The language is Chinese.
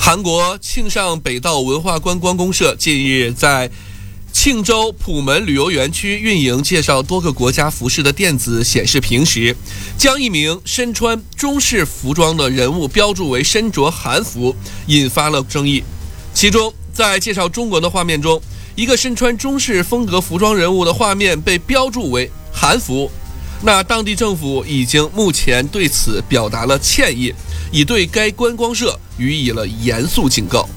韩国庆尚北道文化观光公社近日在庆州普门旅游园区运营介绍多个国家服饰的电子显示屏时，将一名身穿中式服装的人物标注为身着韩服，引发了争议。其中，在介绍中国的画面中，一个身穿中式风格服装人物的画面被标注为韩服。那当地政府已经目前对此表达了歉意，已对该观光社予以了严肃警告。